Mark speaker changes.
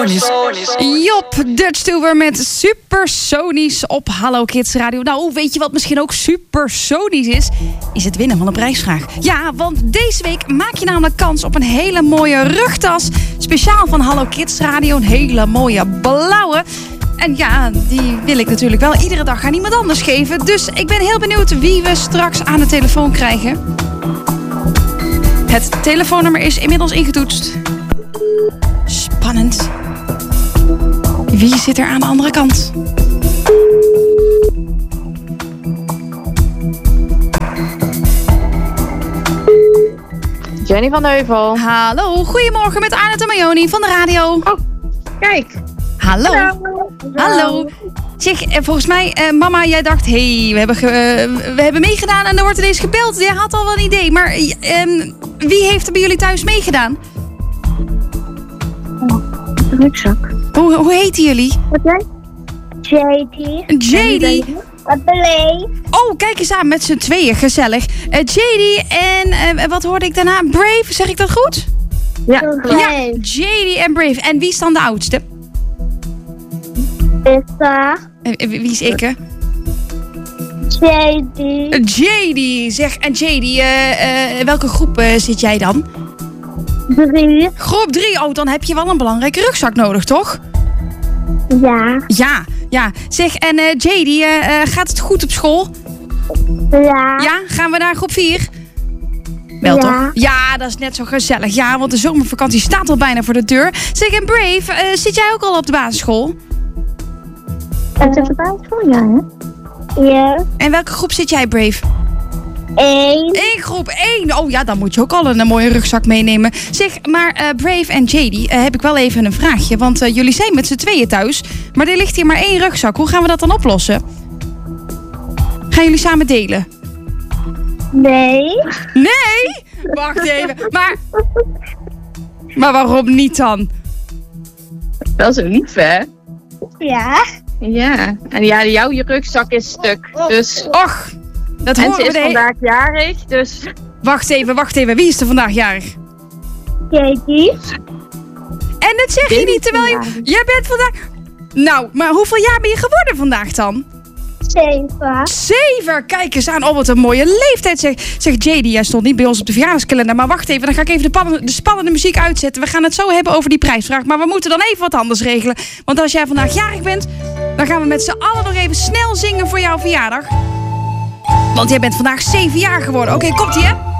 Speaker 1: Job Dutchtuber met Supersonisch op Hallo Kids Radio. Nou, weet je wat misschien ook supersonisch is? Is het winnen van een prijsvraag. Ja, want deze week maak je namelijk kans op een hele mooie rugtas. Speciaal van Hallo Kids Radio. Een hele mooie blauwe. En ja, die wil ik natuurlijk wel iedere dag aan iemand anders geven. Dus ik ben heel benieuwd wie we straks aan de telefoon krijgen. Het telefoonnummer is inmiddels ingetoetst. Spannend. Wie zit er aan de andere kant?
Speaker 2: Jenny van Heuvel.
Speaker 1: Hallo, goedemorgen met Arnold en Mayoni van de radio.
Speaker 2: Oh, kijk.
Speaker 1: Hallo. Hallo. Zeg, volgens mij, mama, jij dacht, we hebben meegedaan en er wordt ineens gebeld. Jij had al wel een idee, maar wie heeft er bij jullie thuis meegedaan?
Speaker 3: De rugzak.
Speaker 1: Hoe heten jullie?
Speaker 3: Wat jij? JD. Wat beleef?
Speaker 1: Oh, kijk eens aan, met z'n tweeën, gezellig. JD en wat hoorde ik daarna? Brave, zeg ik dat goed?
Speaker 2: Ja.
Speaker 1: Ja, JD en Brave. En wie is dan de oudste? Wie is ik? JD. Zeg, en JD, welke groep zit jij dan?
Speaker 3: 3.
Speaker 1: Groep 3. Oh, dan heb je wel een belangrijke rugzak nodig, toch? Ja. Zeg, en JD, gaat het goed op school?
Speaker 3: Ja.
Speaker 1: Ja, gaan we naar groep 4? Wel toch? Ja, dat is net zo gezellig. Ja, want de zomervakantie staat al bijna voor de deur. Zeg, en Brave, zit jij ook al op de basisschool?
Speaker 3: Op de basisschool, ja, hè? Ja.
Speaker 1: En welke groep zit jij, Brave?
Speaker 3: 1.
Speaker 1: In groep 1. Oh ja, dan moet je ook al een mooie rugzak meenemen. Zeg, maar Brave en JD, heb ik wel even een vraagje. Want jullie zijn met z'n tweeën thuis. Maar er ligt hier maar 1 rugzak. Hoe gaan we dat dan oplossen? Gaan jullie samen delen?
Speaker 3: Nee.
Speaker 1: Nee? Wacht even. Maar waarom niet dan?
Speaker 2: Wel zo lief, hè?
Speaker 3: Ja.
Speaker 2: Ja. En ja, jouw rugzak is stuk. Dus...
Speaker 1: Och, dat
Speaker 2: En
Speaker 1: horen
Speaker 2: ze
Speaker 1: we
Speaker 2: is vandaag jarig, dus...
Speaker 1: Wacht even. Wie is er vandaag jarig?
Speaker 3: JD.
Speaker 1: En dat zeg je niet terwijl je... Jij bent vandaag... Nou, maar hoeveel jaar ben je geworden vandaag dan? 7. Kijk eens aan. Oh, wat een mooie leeftijd. Zeg JD, jij stond niet bij ons op de verjaardagskalender. Maar wacht even, dan ga ik even de spannende muziek uitzetten. We gaan het zo hebben over die prijsvraag. Maar we moeten dan even wat anders regelen. Want als jij vandaag jarig bent, dan gaan we met z'n allen nog even snel zingen voor jouw verjaardag. Want jij bent vandaag 7 jaar geworden. Oké, komt-ie, hè?